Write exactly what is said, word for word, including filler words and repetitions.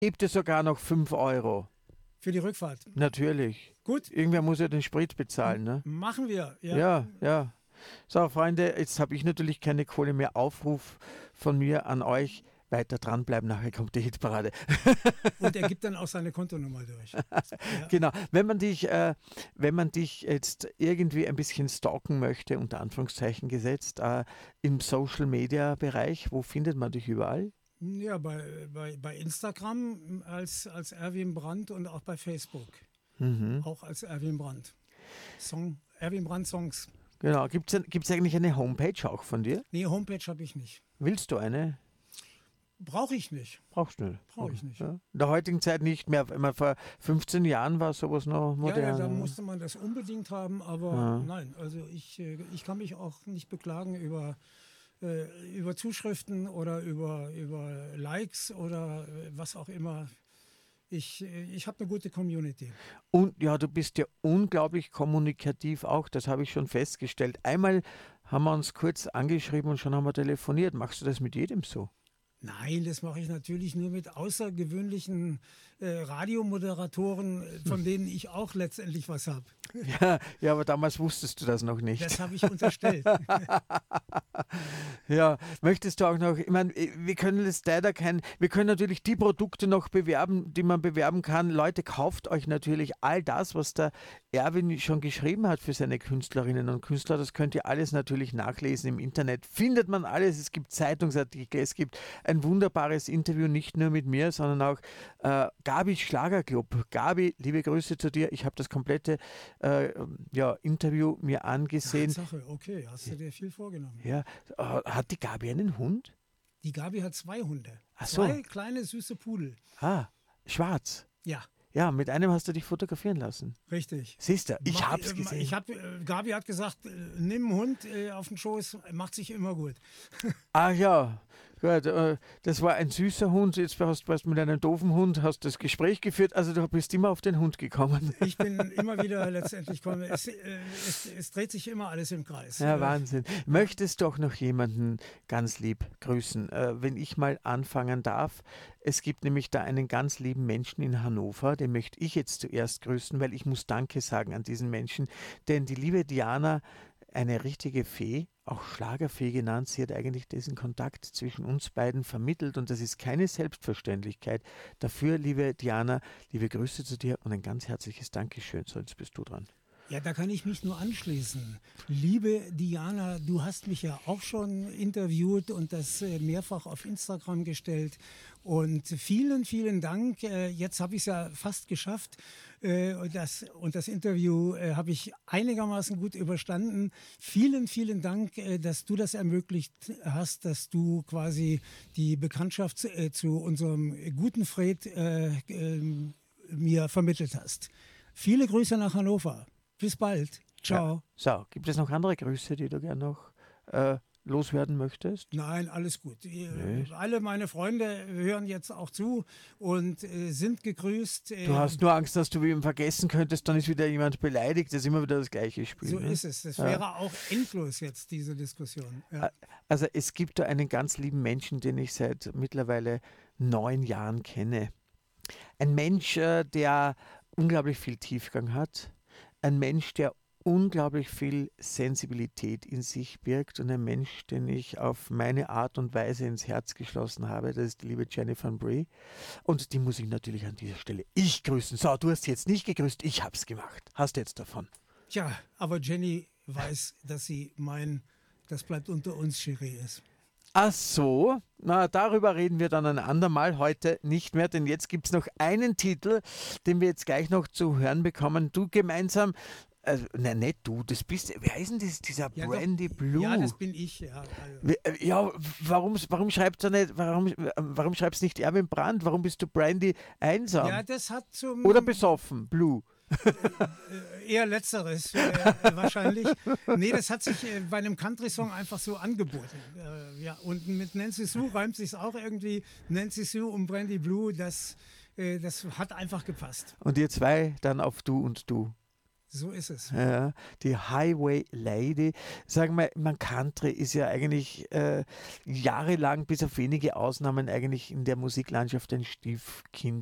Gibt es sogar noch fünf Euro. Für die Rückfahrt. Natürlich. Gut. Irgendwer muss ja den Sprit bezahlen, ne? Machen wir. Ja, Ja, ja. So, Freunde, jetzt habe ich natürlich keine Kohle mehr. Aufruf von mir an euch. Weiter dranbleiben, nachher kommt die Hitparade. Und er gibt dann auch seine Kontonummer durch. Ja. Genau. Wenn man dich, äh, wenn man dich jetzt irgendwie ein bisschen stalken möchte, unter Anführungszeichen gesetzt, äh, im Social-Media-Bereich, wo findet man dich überall? Ja, bei, bei, bei Instagram als, als Erwin Brandt und auch bei Facebook. Mhm. Auch als Erwin Brandt. Song, Erwin Brandt Songs. Genau. Gibt es eigentlich eine Homepage auch von dir? Nee, Homepage habe ich nicht. Willst du eine? Brauche ich nicht. Brauchst du nicht. Brauche ich nicht. Ja. In der heutigen Zeit nicht mehr. Immer vor fünfzehn Jahren war sowas noch modern. Ja, ja, da musste man das unbedingt haben, aber Ja. nein, also ich, ich kann mich auch nicht beklagen über, äh, über Zuschriften oder über, über Likes oder was auch immer. Ich, ich habe eine gute Community. Und ja, du bist ja unglaublich kommunikativ auch, das habe ich schon festgestellt. Einmal haben wir uns kurz angeschrieben und schon haben wir telefoniert. Machst du das mit jedem so? Nein, das mache ich natürlich nur mit außergewöhnlichen äh, Radiomoderatoren, von denen ich auch letztendlich was habe. Ja, ja, aber damals wusstest du das noch nicht. Das habe ich unterstellt. Ja, möchtest du auch noch, ich meine, wir können es leider kein, wir können natürlich die Produkte noch bewerben, die man bewerben kann. Leute, kauft euch natürlich all das, was der Erwin schon geschrieben hat für seine Künstlerinnen und Künstler. Das könnt ihr alles natürlich nachlesen im Internet. Findet man alles, es gibt Zeitungsartikel, es gibt ein wunderbares Interview, nicht nur mit mir, sondern auch äh, Gabi Schlagerclub. Gabi, liebe Grüße zu dir. Ich habe das komplette äh, ja, Interview mir angesehen. Tatsache, okay, hast du dir viel vorgenommen. Ja, äh, hat die Gabi einen Hund? Die Gabi hat zwei Hunde. Ach so. Zwei kleine, süße Pudel. Ah, schwarz. Ja. Ja, mit einem hast du dich fotografieren lassen. Richtig. Siehst du, ich Mach- hab's äh, gesehen. Ich hab, äh, Gabi hat gesagt, äh, nimm einen Hund äh, auf den Schoß, macht sich immer gut. Ach ja, gut, äh, das war ein süßer Hund. Jetzt hast du mit einem doofen Hund hast das Gespräch geführt. Also du bist immer auf den Hund gekommen. Ich bin immer wieder letztendlich komme. Es, äh, es, es dreht sich immer alles im Kreis. Ja, Äh, Wahnsinn. Möchtest doch noch jemanden ganz lieb grüßen, äh, wenn ich mal anfangen darf. Es gibt nämlich da einen ganz lieben Menschen in Hannover, den möchte ich jetzt zuerst grüßen, weil ich muss Danke sagen an diesen Menschen. Denn die liebe Diana, eine richtige Fee, auch Schlagerfee genannt, sie hat eigentlich diesen Kontakt zwischen uns beiden vermittelt und das ist keine Selbstverständlichkeit. Dafür, liebe Diana, liebe Grüße zu dir und ein ganz herzliches Dankeschön. So, jetzt bist du dran. Ja, da kann ich mich nur anschließen. Liebe Diana, du hast mich ja auch schon interviewt und das äh, mehrfach auf Instagram gestellt. Und vielen, vielen Dank. Äh, Jetzt habe ich es ja fast geschafft. Äh, Und das, und das Interview äh, habe ich einigermaßen gut überstanden. Vielen, vielen Dank, äh, dass du das ermöglicht hast, dass du quasi die Bekanntschaft äh, zu unserem guten Fred äh, äh, mir vermittelt hast. Viele Grüße nach Hannover. Bis bald. Ciao. Ja. So, gibt es noch andere Grüße, die du gerne noch äh, loswerden möchtest? Nein, alles gut. Ihr- Nee. Alle meine Freunde hören jetzt auch zu und äh, sind gegrüßt. Äh, Du hast nur Angst, dass du ihn vergessen könntest, dann ist wieder jemand beleidigt. Das ist immer wieder das gleiche Spiel. So ne? ist es. Das Ja. wäre auch endlos jetzt, diese Diskussion. Ja. Also es gibt da einen ganz lieben Menschen, den ich seit mittlerweile neun Jahren kenne. Ein Mensch, äh, der unglaublich viel Tiefgang hat. Ein Mensch, der unglaublich viel Sensibilität in sich birgt und ein Mensch, den ich auf meine Art und Weise ins Herz geschlossen habe. Das ist die liebe Jennifer Brie. Und die muss ich natürlich an dieser Stelle ich grüßen. So, du hast jetzt nicht gegrüßt, ich hab's gemacht. Hast jetzt davon. Tja, aber Jenny weiß, dass sie mein, das bleibt unter uns, Cherie ist. Ach so, na darüber reden wir dann ein andermal, heute nicht mehr, denn jetzt gibt es noch einen Titel, den wir jetzt gleich noch zu hören bekommen. Du gemeinsam, also, nein, nicht du, das bist, wer ist denn das, dieser Ja, Brandy doch, Blue? Ja, das bin ich. Ja, also. Wie- äh, Ja, warum, warum schreibt er nicht, warum, äh, warum schreibst nicht Erwin Brandt? Warum bist du Brandy einsam? ja das hat zum... Oder besoffen, Blue? Eher letzteres äh, wahrscheinlich. Nee, das hat sich äh, bei einem Country-Song einfach so angeboten. Äh, ja, und mit Nancy Sue reimt sich auch irgendwie. Nancy Sue und Brandy Blue, das, äh, das hat einfach gepasst. Und ihr zwei dann auf du und du. So ist es. Ja, die Highway Lady. Sagen wir, man Country ist ja eigentlich äh, jahrelang, bis auf wenige Ausnahmen, eigentlich in der Musiklandschaft ein Stiefkind